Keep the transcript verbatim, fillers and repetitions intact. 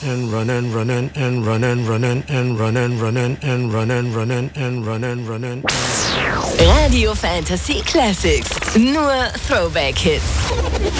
and running, running and running, running and running, running and running, running and running, running. Radio Fantasy Classics. Nur Throwback Hits.